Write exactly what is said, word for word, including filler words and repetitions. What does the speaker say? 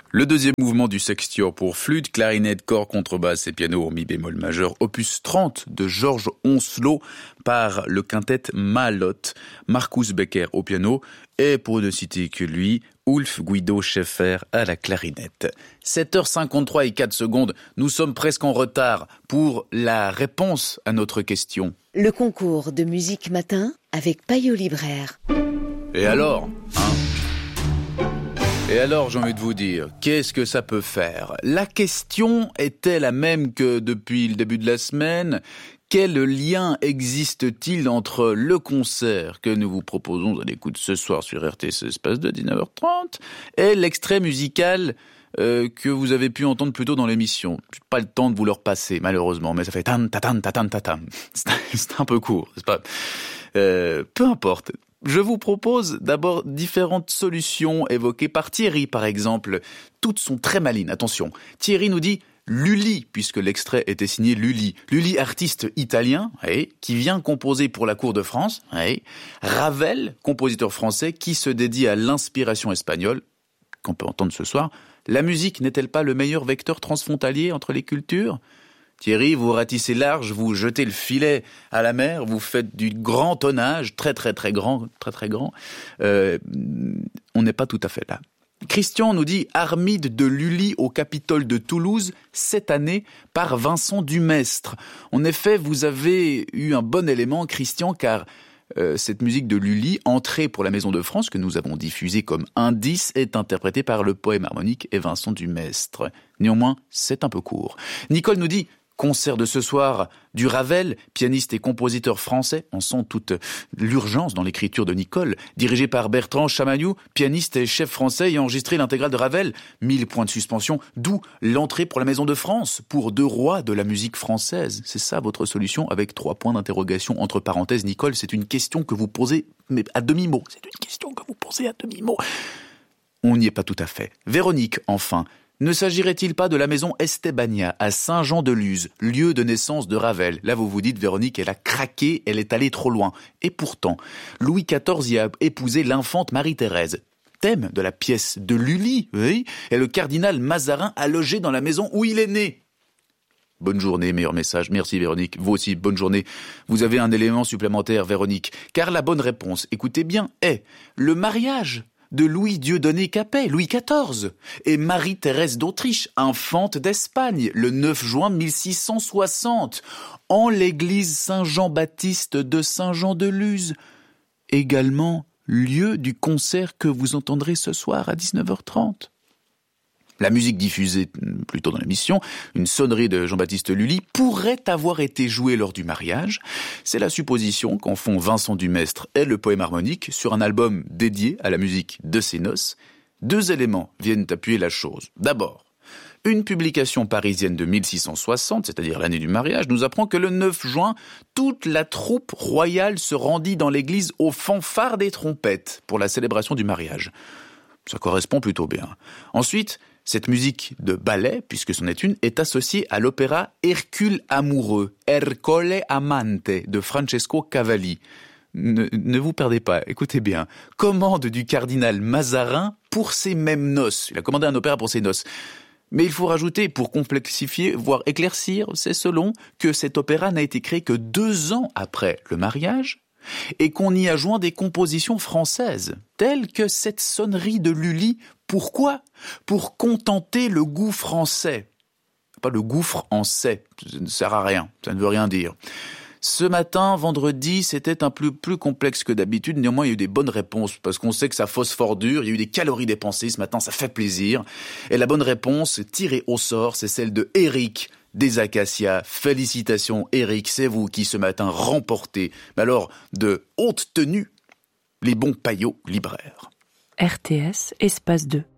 Le deuxième mouvement du sextuor pour flûte, clarinette, cor, contrebasse et piano en mi bémol majeur, opus trente de Georges Oncelot par le quintet Malotte, Marcus Becker au piano et, pour ne citer que lui, Ulf Guido Schäfer à la clarinette. sept heures cinquante-trois et quatre secondes, nous sommes presque en retard pour la réponse à notre question. Le concours de musique matin avec Payot Libraire. Et alors, hein Et alors, j'ai envie de vous dire, qu'est-ce que ça peut faire ? La question était la même que depuis le début de la semaine. Quel lien existe-t-il entre le concert que nous vous proposons à l'écoute ce soir sur R T S Espace de dix-neuf heures trente et l'extrait musical euh, que vous avez pu entendre plus tôt dans l'émission ? J'ai pas le temps de vous le repasser, malheureusement, mais ça fait tan ta tan ta tan ta tan. C'est un peu court, c'est pas euh, peu importe. Je vous propose d'abord différentes solutions évoquées par Thierry, par exemple. Toutes sont très malines, attention. Thierry nous dit Lully, puisque l'extrait était signé Lully. Lully, artiste italien, oui, qui vient composer pour la cour de France. Oui. Ravel, compositeur français, qui se dédie à l'inspiration espagnole, qu'on peut entendre ce soir. La musique n'est-elle pas le meilleur vecteur transfrontalier entre les cultures ? Thierry, vous ratissez large, vous jetez le filet à la mer, vous faites du grand tonnage, très très très grand, très très grand. Euh, on n'est pas tout à fait là. Christian nous dit Armide de Lully au Capitole de Toulouse, cette année par Vincent Dumestre. En effet, vous avez eu un bon élément, Christian, car euh, cette musique de Lully, entrée pour la Maison de France, que nous avons diffusée comme indice, est interprétée par le poème harmonique et Vincent Dumestre. Néanmoins, c'est un peu court. Nicole nous dit concert de ce soir du Ravel, pianiste et compositeur français, on sent toute l'urgence dans l'écriture de Nicole, dirigé par Bertrand Chamaillou, pianiste et chef français et enregistré l'intégrale de Ravel, mille points de suspension, d'où l'entrée pour la Maison de France, pour deux rois de la musique française. C'est ça votre solution, avec trois points d'interrogation entre parenthèses. Nicole, c'est une question que vous posez, mais à demi-mot, c'est une question que vous posez à demi-mot. On n'y est pas tout à fait. Véronique, enfin. Ne s'agirait-il pas de la maison Estebania à Saint-Jean-de-Luz, lieu de naissance de Ravel ? Là, vous vous dites, Véronique, elle a craqué, elle est allée trop loin. Et pourtant, Louis quatorze y a épousé l'infante Marie-Thérèse. Thème de la pièce de Lully, oui, et le cardinal Mazarin a logé dans la maison où il est né. Bonne journée, meilleur message. Merci Véronique. Vous aussi, bonne journée. Vous avez un élément supplémentaire, Véronique. Car la bonne réponse, écoutez bien, est le mariage de Louis Dieudonné Capet, Louis quatorze, et Marie-Thérèse d'Autriche, infante d'Espagne, le neuf juin mille six cent soixante, en l'église Saint-Jean-Baptiste de Saint-Jean-de-Luz, également lieu du concert que vous entendrez ce soir à dix-neuf heures trente. La musique diffusée plus tôt dans l'émission, une sonnerie de Jean-Baptiste Lully, pourrait avoir été jouée lors du mariage. C'est la supposition qu'en font Vincent Dumestre et le poème harmonique sur un album dédié à la musique de ses noces. Deux éléments viennent appuyer la chose. D'abord, une publication parisienne de mille six cent soixante, c'est-à-dire l'année du mariage, nous apprend que le neuf juin, toute la troupe royale se rendit dans l'église aux fanfares des trompettes pour la célébration du mariage. Ça correspond plutôt bien. Ensuite, cette musique de ballet, puisque c'en est une, est associée à l'opéra Hercule amoureux, Ercole Amante, de Francesco Cavalli. Ne, ne vous perdez pas, écoutez bien. Commande du cardinal Mazarin pour ses mêmes noces. Il a commandé un opéra pour ses noces. Mais il faut rajouter, pour complexifier, voire éclaircir, c'est selon, que cet opéra n'a été créé que deux ans après le mariage, et qu'on y a joint des compositions françaises, telles que cette sonnerie de Lully. Pourquoi ? Pour contenter le goût français. Pas le gouffre en sait, ça ne sert à rien, ça ne veut rien dire. Ce matin, vendredi, c'était un peu plus complexe que d'habitude. Néanmoins, il y a eu des bonnes réponses, parce qu'on sait que ça phosphore dur. Il y a eu des calories dépensées ce matin, ça fait plaisir. Et la bonne réponse, tirée au sort, c'est celle de Eric des Acacias. Félicitations, Eric, c'est vous qui ce matin remportez, mais alors de haute tenue, les bons paillots libraires. R T S, espace deux.